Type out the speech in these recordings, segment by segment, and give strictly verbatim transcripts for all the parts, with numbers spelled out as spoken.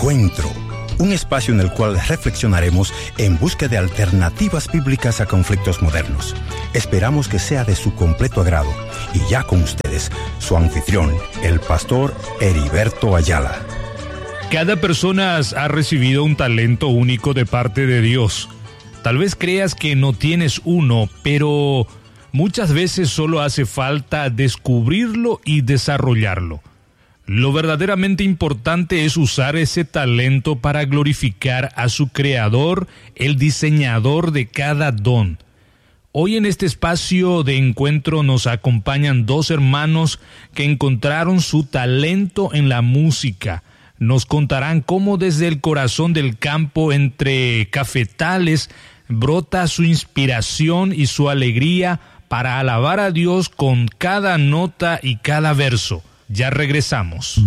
Encuentro, un espacio en el cual reflexionaremos en busca de alternativas bíblicas a conflictos modernos. Esperamos que sea de su completo agrado. Y ya con ustedes, su anfitrión, el pastor Heriberto Ayala. Cada persona ha recibido un talento único de parte de Dios. Tal vez creas que no tienes uno, pero muchas veces solo hace falta descubrirlo y desarrollarlo. Lo verdaderamente importante es usar ese talento para glorificar a su creador, el diseñador de cada don. Hoy en este espacio de encuentro nos acompañan dos hermanos que encontraron su talento en la música. Nos contarán cómo desde el corazón del campo, entre cafetales, brota su inspiración y su alegría para alabar a Dios con cada nota y cada verso. Ya regresamos.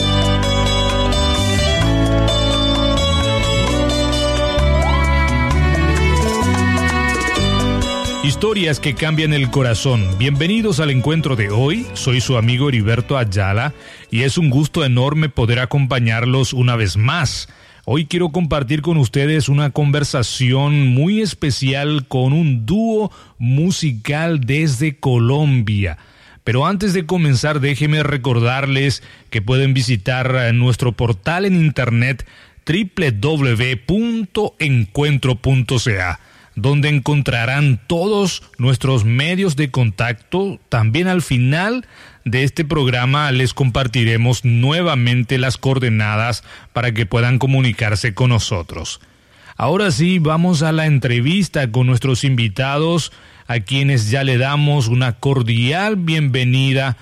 Historias que cambian el corazón. Bienvenidos al encuentro de hoy. Soy su amigo Heriberto Ayala y es un gusto enorme poder acompañarlos una vez más. Hoy quiero compartir con ustedes una conversación muy especial con un dúo musical desde Colombia. Pero antes de comenzar, déjenme recordarles que pueden visitar nuestro portal en internet doble u doble u doble u punto encuentro punto c a, donde encontrarán todos nuestros medios de contacto. También al final de este programa les compartiremos nuevamente las coordenadas para que puedan comunicarse con nosotros. Ahora sí, vamos a la entrevista con nuestros invitados, a quienes ya le damos una cordial bienvenida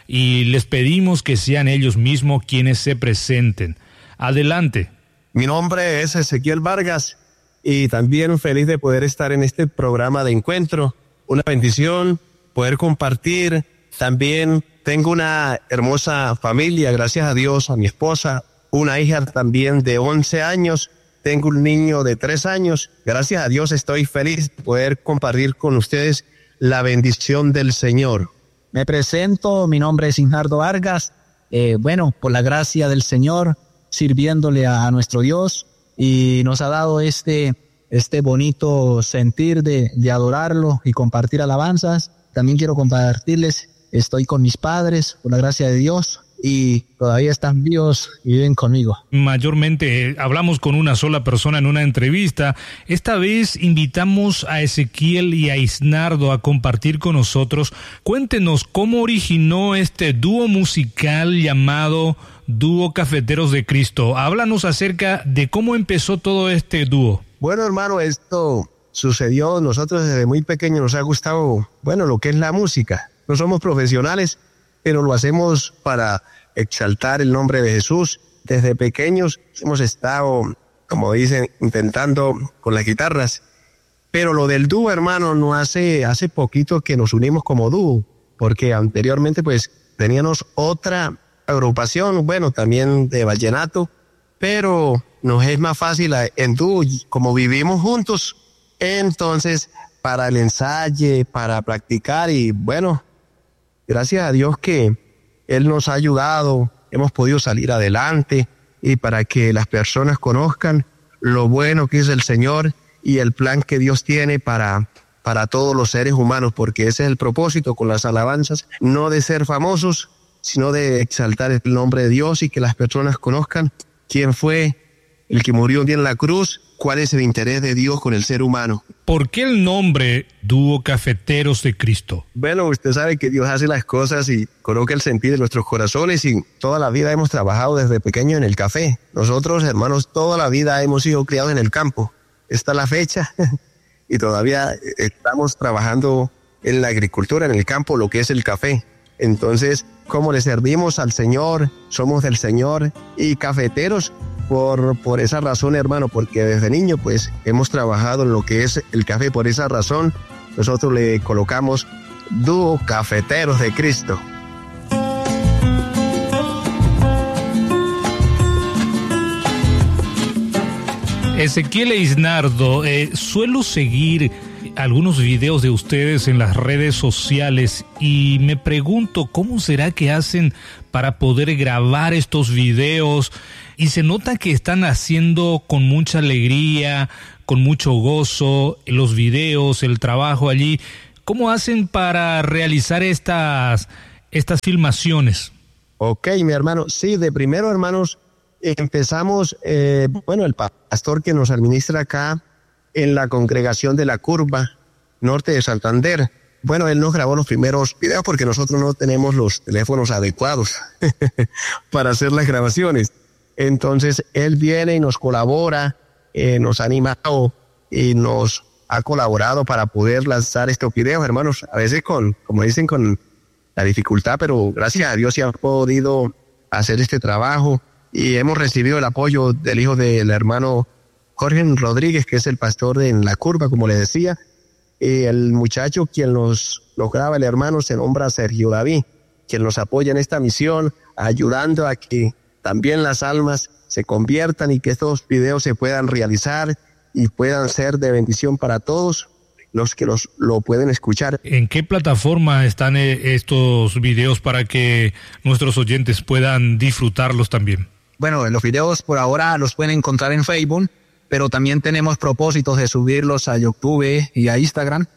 y les pedimos que sean ellos mismos quienes se presenten. Adelante. Mi nombre es Ezequiel Vargas y también feliz de poder estar en este programa de encuentro. Una bendición poder compartir. También tengo una hermosa familia, gracias a Dios, a mi esposa, una hija también de once años. Tengo un niño de tres años. Gracias a Dios estoy feliz de poder compartir con ustedes la bendición del Señor. Me presento, mi nombre es Injardo Vargas. Eh, bueno, por la gracia del Señor, sirviéndole a, a nuestro Dios, y nos ha dado este, este bonito sentir de, de adorarlo y compartir alabanzas. También quiero compartirles, estoy con mis padres, por la gracia de Dios, y todavía están vivos y viven conmigo. Mayormente eh, hablamos con una sola persona en una entrevista. Esta vez invitamos a Ezequiel y a Isnardo a compartir con nosotros. Cuéntenos cómo originó este dúo musical llamado Dúo Cafeteros de Cristo. Háblanos acerca de cómo empezó todo este dúo. Bueno, hermano, esto sucedió. Nosotros desde muy pequeños nos ha gustado, bueno, lo que es la música. No somos profesionales, pero lo hacemos para exaltar el nombre de Jesús. Desde pequeños hemos estado, como dicen, intentando con las guitarras. Pero lo del dúo, hermano, no hace, hace poquito que nos unimos como dúo, porque anteriormente pues teníamos otra agrupación, bueno, también de vallenato, pero nos es más fácil en dúo, como vivimos juntos, entonces para el ensayo, para practicar, y bueno, gracias a Dios que Él nos ha ayudado, hemos podido salir adelante, y para que las personas conozcan lo bueno que es el Señor y el plan que Dios tiene para, para todos los seres humanos, porque ese es el propósito con las alabanzas, no de ser famosos, sino de exaltar el nombre de Dios y que las personas conozcan quién fue el que murió un día en la cruz, cuál es el interés de Dios con el ser humano. ¿Por qué el nombre Dúo Cafeteros de Cristo? Bueno, usted sabe que Dios hace las cosas y coloca el sentir de nuestros corazones, y toda la vida hemos trabajado desde pequeño en el café. Nosotros, hermanos, toda la vida hemos sido criados en el campo. Esta es la fecha y todavía estamos trabajando en la agricultura, en el campo, lo que es el café. Entonces, como le servimos al Señor, somos del Señor y cafeteros por, por esa razón, hermano, porque desde niño pues hemos trabajado en lo que es el café. Por esa razón nosotros le colocamos Dúo Cafeteros de Cristo. Ezequiel e Isnardo, eh, suelo seguir algunos videos de ustedes en las redes sociales y me pregunto cómo será que hacen para poder grabar estos videos, y se nota que están haciendo con mucha alegría, con mucho gozo los videos, el trabajo allí. ¿Cómo hacen para realizar estas, estas filmaciones? Ok, mi hermano. Sí, de primero, hermanos, empezamos, eh, bueno, el pastor que nos administra acá en la congregación de La Curva, norte de Santander. Bueno, él nos grabó los primeros videos porque nosotros no tenemos los teléfonos adecuados para hacer las grabaciones. Entonces, él viene y nos colabora, eh, nos ha animado y nos ha colaborado para poder lanzar estos videos, hermanos, a veces con, como dicen, con la dificultad, pero gracias a Dios se ha podido hacer este trabajo y hemos recibido el apoyo del hijo del hermano Jorge Rodríguez, que es el pastor de La Curva, como le decía, y el muchacho quien los, los graba, el hermano, se nombra Sergio David, quien nos apoya en esta misión, ayudando a que también las almas se conviertan y que estos videos se puedan realizar y puedan ser de bendición para todos los que los, lo pueden escuchar. ¿En qué plataforma están estos videos para que nuestros oyentes puedan disfrutarlos también? Bueno, los videos por ahora los pueden encontrar en Facebook, pero también tenemos propósitos de subirlos a YouTube y a Instagram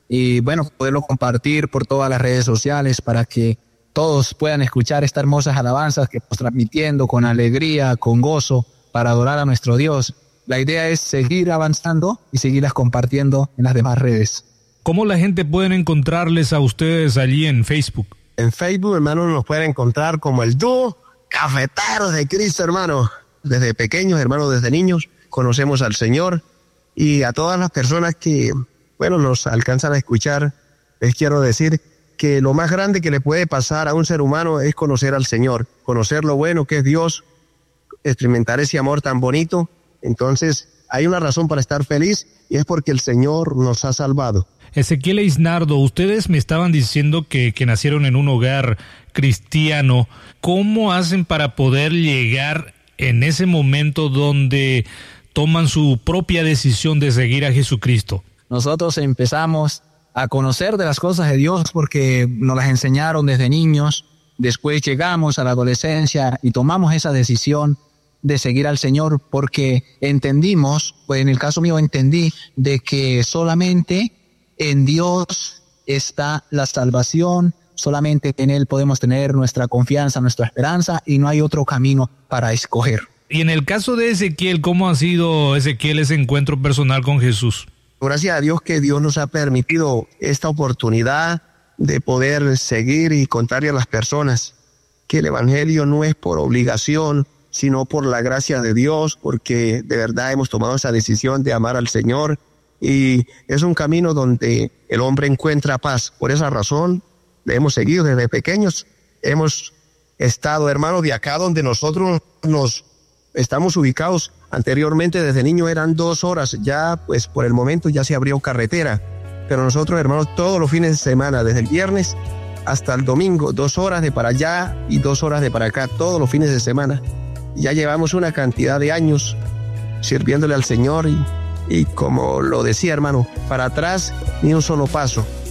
y bueno, poderlo compartir por todas las redes sociales para que todos puedan escuchar estas hermosas alabanzas que estamos transmitiendo con alegría, con gozo, para adorar a nuestro Dios. La idea es seguir avanzando y seguirlas compartiendo en las demás redes. ¿Cómo la gente puede encontrarles a ustedes allí en Facebook? En Facebook, hermanos, nos pueden encontrar como el dúo Cafeteros de Cristo, hermano. Desde pequeños, hermanos, desde niños, conocemos al Señor. Y a todas las personas que, bueno, nos alcanzan a escuchar, les quiero decir que lo más grande que le puede pasar a un ser humano es conocer al Señor, conocer lo bueno que es Dios, experimentar ese amor tan bonito. Entonces, hay una razón para estar feliz y es porque el Señor nos ha salvado. Ezequiel e Isnardo, ustedes me estaban diciendo que, que nacieron en un hogar cristiano. ¿Cómo hacen para poder llegar en ese momento donde toman su propia decisión de seguir a Jesucristo? Nosotros empezamos a conocer de las cosas de Dios porque nos las enseñaron desde niños. Después llegamos a la adolescencia y tomamos esa decisión de seguir al Señor porque entendimos, pues en el caso mío entendí, de que solamente en Dios está la salvación, solamente en Él podemos tener nuestra confianza, nuestra esperanza y no hay otro camino para escoger. Y en el caso de Ezequiel, ¿cómo ha sido, Ezequiel, ese encuentro personal con Jesús? Gracias a Dios que Dios nos ha permitido esta oportunidad de poder seguir y contarle a las personas que el Evangelio no es por obligación, sino por la gracia de Dios, porque de verdad hemos tomado esa decisión de amar al Señor y es un camino donde el hombre encuentra paz. Por esa razón le hemos seguido desde pequeños. Hemos estado, hermanos, de acá donde nosotros nos estamos ubicados. Anteriormente, desde niño eran dos horas, ya pues por el momento ya se abrió carretera, pero nosotros, hermanos, todos los fines de semana, desde el viernes hasta el domingo, dos horas de para allá y dos horas de para acá, todos los fines de semana. Ya llevamos una cantidad de años sirviéndole al Señor y, y como lo decía, hermano, para atrás ni un solo paso.